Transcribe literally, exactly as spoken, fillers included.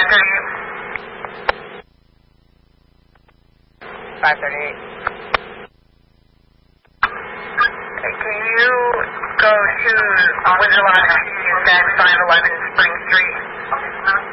thirty-eight. five thirty-eight. Can you go to Windsor Lodge, five eleven Spring Street?